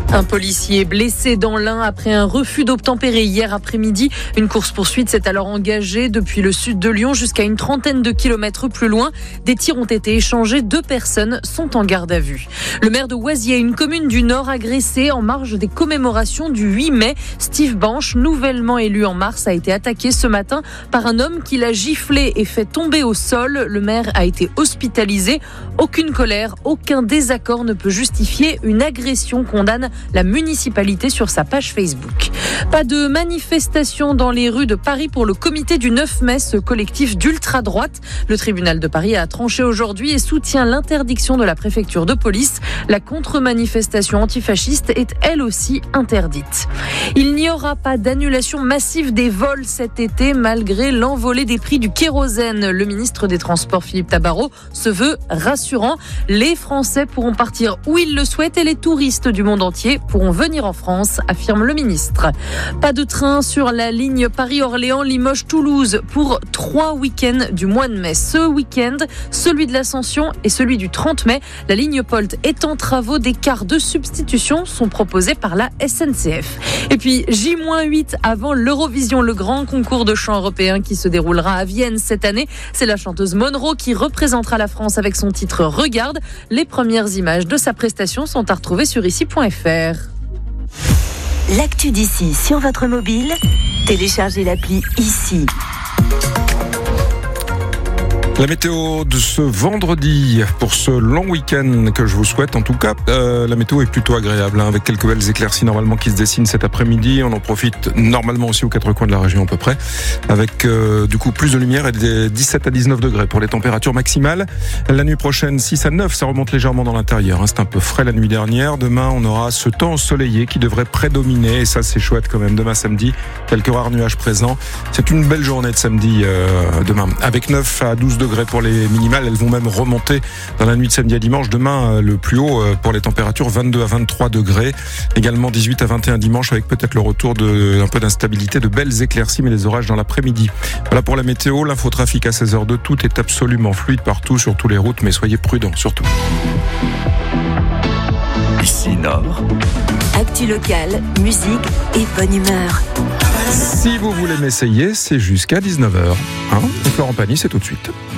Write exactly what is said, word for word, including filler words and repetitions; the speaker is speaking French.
Un policier blessé dans l'Ain après un refus d'obtempérer hier après-midi. Une course-poursuite s'est alors engagée depuis le sud de Lyon jusqu'à une trentaine de kilomètres plus loin. Des tirs ont été échangés. Deux personnes sont en garde à vue. Le maire de Oisier, une commune du Nord, agressée en marge des commémorations du huit mai. Steve Banche, nouvellement élu en mars, a été attaqué ce matin par un homme qui l'a giflé et fait tomber au sol. Le maire a été hospitalisé. Aucune colère, aucun désaccord ne peut justifier une agression, condamne la municipalité sur sa page Facebook. Pas de manifestation dans les rues de Paris pour le comité du neuf mai, ce collectif d'ultra-droite. Le tribunal de Paris a tranché aujourd'hui et soutient l'interdiction de la préfecture de police. La contre-manifestation antifasciste est elle aussi interdite. Il n'y aura pas d'annulation massive des vols cet été malgré l'envolée des prix du kérosène. Le ministre des Transports, Philippe Tabarot, se veut rassurant. Les Français pourront partir où ils le souhaitent et les touristes du monde entier pourront venir en France, affirme le ministre. Pas de train sur la ligne Paris-Orléans, Limoges-Toulouse pour trois week-ends du mois de mai. Ce week-end, celui de l'Ascension et celui du trente mai. La ligne Polt est en travaux. Des cars de substitution sont proposés par la S N C F. Et puis J huit avant l'Eurovision, le grand concours de chant européen qui se déroulera à Vienne cette année. C'est la chanteuse Monroe qui représentera la France avec son titre Regarde. Les premières images de sa prestation sont à retrouver sur ici point f r. L'actu d'ici sur votre mobile, téléchargez l'appli ici. La météo de ce vendredi pour ce long week-end que je vous souhaite en tout cas, euh, la météo est plutôt agréable hein, avec quelques belles éclaircies normalement qui se dessinent cet après-midi. On en profite normalement aussi aux quatre coins de la région à peu près avec euh, du coup plus de lumière et des dix-sept à dix-neuf degrés pour les températures maximales. La nuit prochaine six à neuf, ça remonte légèrement dans l'intérieur. Hein, c'est un peu frais la nuit dernière. Demain on aura ce temps ensoleillé qui devrait prédominer et ça c'est chouette quand même. Demain samedi, quelques rares nuages présents. C'est une belle journée de samedi euh, demain avec neuf à douze degrés pour les minimales, elles vont même remonter dans la nuit de samedi à dimanche. Demain, le plus haut pour les températures, vingt-deux à vingt-trois degrés. Également dix-huit à vingt et un dimanche avec peut-être le retour d'un peu d'instabilité, de belles éclaircies, mais des orages dans l'après-midi. Voilà pour la météo. L'infotrafic à seize heures deux. Tout est absolument fluide partout, sur toutes les routes, mais soyez prudents surtout. Ici Nord. Actu locale, musique et bonne humeur. Si vous voulez m'essayer, c'est jusqu'à dix-neuf heures. Hein et Florent Pagny, c'est tout de suite.